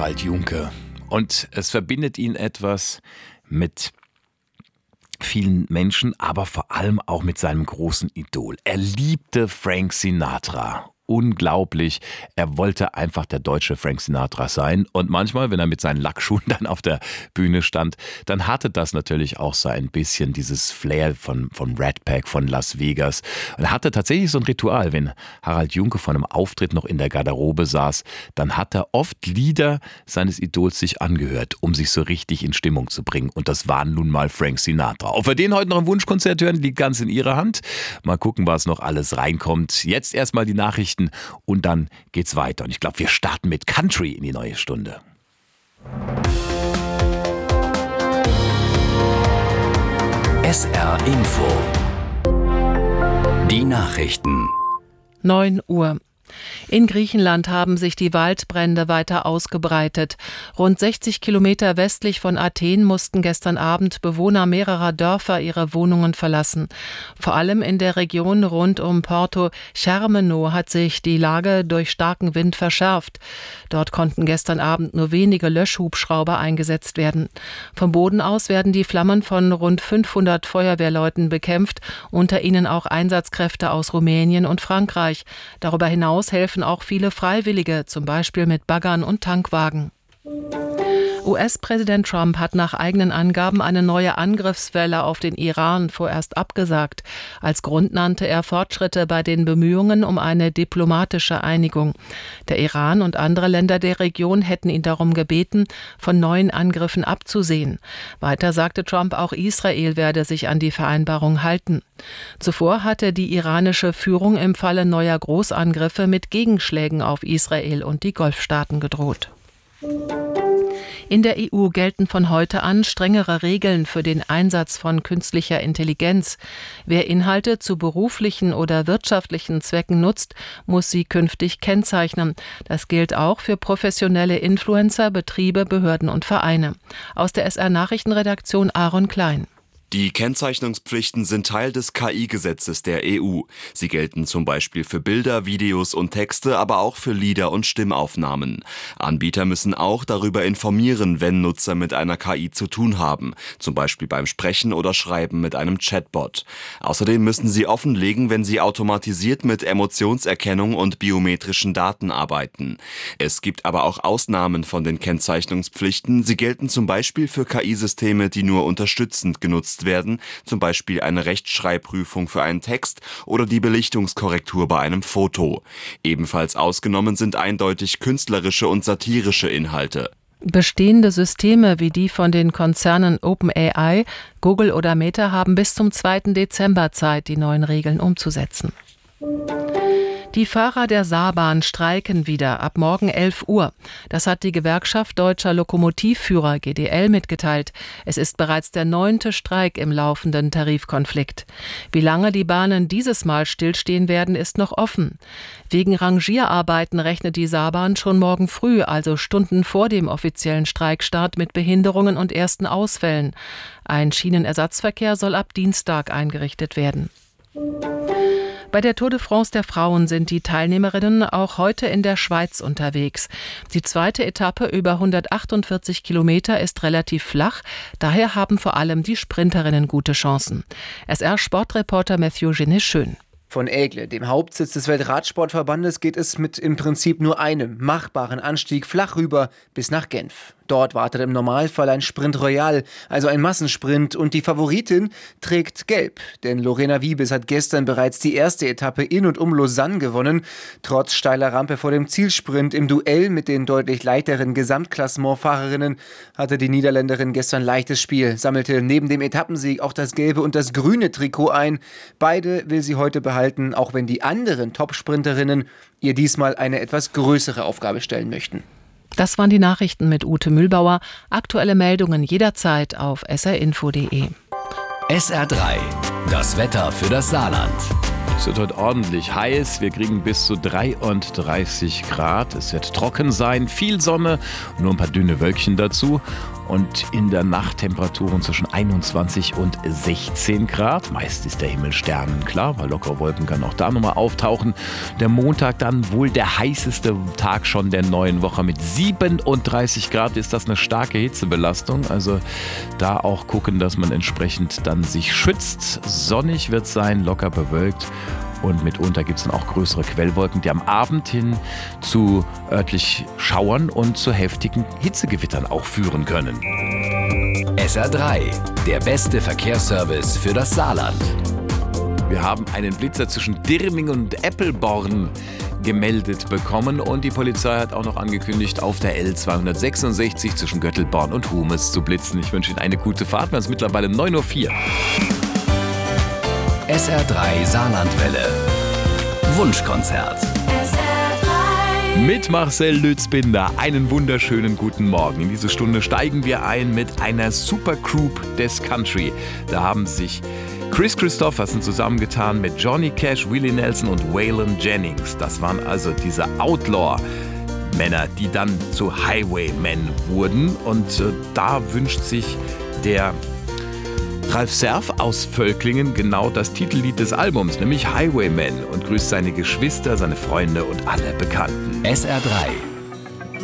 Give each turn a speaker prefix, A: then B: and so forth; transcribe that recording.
A: Harald Junke. Und es verbindet ihn etwas mit vielen Menschen, aber vor allem auch mit seinem großen Idol. Er liebte Frank Sinatra. Unglaublich. Er wollte einfach der deutsche Frank Sinatra sein. Und manchmal, wenn er mit seinen Lackschuhen dann auf der Bühne stand, dann hatte das natürlich auch so ein bisschen dieses Flair von Rat Pack, von Las Vegas. Und er hatte tatsächlich so ein Ritual, wenn Harald Junke vor einem Auftritt noch in der Garderobe saß, dann hat er oft Lieder seines Idols sich angehört, um sich so richtig in Stimmung zu bringen. Und das war nun mal Frank Sinatra. Ob wir den heute noch im Wunschkonzert hören, liegt ganz in Ihrer Hand. Mal gucken, was noch alles reinkommt. Jetzt erstmal die Nachrichten. Und dann geht's weiter. Und ich glaube, wir starten mit Country in die neue Stunde.
B: SR Info. Die Nachrichten.
C: 9 Uhr. In Griechenland haben sich die Waldbrände weiter ausgebreitet. Rund 60 Kilometer westlich von Athen mussten gestern Abend Bewohner mehrerer Dörfer ihre Wohnungen verlassen. Vor allem in der Region rund um Porto Chermeno hat sich die Lage durch starken Wind verschärft. Dort konnten gestern Abend nur wenige Löschhubschrauber eingesetzt werden. Vom Boden aus werden die Flammen von rund 500 Feuerwehrleuten bekämpft, unter ihnen auch Einsatzkräfte aus Rumänien und Frankreich. Darüber hinaus helfen auch viele Freiwillige, zum Beispiel mit Baggern und Tankwagen. US-Präsident Trump hat nach eigenen Angaben eine neue Angriffswelle auf den Iran vorerst abgesagt. Als Grund nannte er Fortschritte bei den Bemühungen um eine diplomatische Einigung. Der Iran und andere Länder der Region hätten ihn darum gebeten, von neuen Angriffen abzusehen. Weiter sagte Trump, auch Israel werde sich an die Vereinbarung halten. Zuvor hatte die iranische Führung im Falle neuer Großangriffe mit Gegenschlägen auf Israel und die Golfstaaten gedroht. In der EU gelten von heute an strengere Regeln für den Einsatz von künstlicher Intelligenz. Wer Inhalte zu beruflichen oder wirtschaftlichen Zwecken nutzt, muss sie künftig kennzeichnen. Das gilt auch für professionelle Influencer, Betriebe, Behörden und Vereine. Aus der SR-Nachrichtenredaktion Aaron Klein.
D: Die Kennzeichnungspflichten sind Teil des KI-Gesetzes der EU. Sie gelten zum Beispiel für Bilder, Videos und Texte, aber auch für Lieder und Stimmaufnahmen. Anbieter müssen auch darüber informieren, wenn Nutzer mit einer KI zu tun haben, zum Beispiel beim Sprechen oder Schreiben mit einem Chatbot. Außerdem müssen sie offenlegen, wenn sie automatisiert mit Emotionserkennung und biometrischen Daten arbeiten. Es gibt aber auch Ausnahmen von den Kennzeichnungspflichten. Sie gelten zum Beispiel für KI-Systeme, die nur unterstützend genutzt werden, zum Beispiel eine Rechtschreibprüfung für einen Text oder die Belichtungskorrektur bei einem Foto. Ebenfalls ausgenommen sind eindeutig künstlerische und satirische Inhalte.
C: Bestehende Systeme wie die von den Konzernen OpenAI, Google oder Meta haben bis zum 2. Dezember Zeit, die neuen Regeln umzusetzen. Die Fahrer der Saarbahn streiken wieder ab morgen 11 Uhr. Das hat die Gewerkschaft Deutscher Lokomotivführer GDL mitgeteilt. Es ist bereits der 9. Streik im laufenden Tarifkonflikt. Wie lange die Bahnen dieses Mal stillstehen werden, ist noch offen. Wegen Rangierarbeiten rechnet die Saarbahn schon morgen früh, also Stunden vor dem offiziellen Streikstart, mit Behinderungen und ersten Ausfällen. Ein Schienenersatzverkehr soll ab Dienstag eingerichtet werden. Bei der Tour de France der Frauen sind die Teilnehmerinnen auch heute in der Schweiz unterwegs. Die zweite Etappe über 148 Kilometer ist relativ flach, daher haben vor allem die Sprinterinnen gute Chancen. SR-Sportreporter Matthew Genet-Schön.
E: Von Aigle, dem Hauptsitz des Weltradsportverbandes, geht es mit im Prinzip nur einem machbaren Anstieg flach rüber bis nach Genf. Dort wartet im Normalfall ein Sprint Royal, also ein Massensprint, und die Favoritin trägt gelb. Denn Lorena Wiebes hat gestern bereits die erste Etappe in und um Lausanne gewonnen. Trotz steiler Rampe vor dem Zielsprint im Duell mit den deutlich leichteren Gesamtklassementfahrerinnen hatte die Niederländerin gestern leichtes Spiel, sammelte neben dem Etappensieg auch das gelbe und das grüne Trikot ein. Beide will sie heute behalten, auch wenn die anderen Top-Sprinterinnen ihr diesmal eine etwas größere Aufgabe stellen möchten.
C: Das waren die Nachrichten mit Ute Mühlbauer. Aktuelle Meldungen jederzeit auf srinfo.de.
B: SR3, das Wetter für das Saarland.
A: Es wird heute ordentlich heiß. Wir kriegen bis zu 33 Grad. Es wird trocken sein, viel Sonne, nur ein paar dünne Wölkchen dazu. und in der Nacht Temperaturen zwischen 21 und 16 Grad. Meist ist der Himmel sternenklar, weil lockere Wolken können auch da nochmal auftauchen. Der Montag dann wohl der heißeste Tag schon der neuen Woche mit 37 Grad. Ist das eine starke Hitzebelastung? Also da auch gucken, dass man entsprechend dann sich schützt. Sonnig wird es sein, locker bewölkt. Und mitunter gibt es dann auch größere Quellwolken, die am Abend hin zu örtlich Schauern und zu heftigen Hitzegewittern auch führen können.
B: SR3, der beste Verkehrsservice für das Saarland.
A: Wir haben einen Blitzer zwischen Dirming und Eppelborn gemeldet bekommen und die Polizei hat auch noch angekündigt, auf der L266 zwischen Göttelborn und Humes zu blitzen. Ich wünsche Ihnen eine gute Fahrt. Wir sind mittlerweile 9:04 Uhr.
B: SR3 Saarlandwelle. Wunschkonzert.
A: Mit Marcel Lützbinder einen wunderschönen guten Morgen. In diese Stunde steigen wir ein mit einer Supergroup des Country. Da haben sich Chris Christopherson zusammengetan mit Johnny Cash, Willie Nelson und Waylon Jennings. Das waren also diese Outlaw-Männer, die dann zu Highwaymen wurden. Und da wünscht sich der Ralf Serf aus Völklingen genau das Titellied des Albums, nämlich Highwaymen, und grüßt seine Geschwister, seine Freunde und alle Bekannten.
B: SR3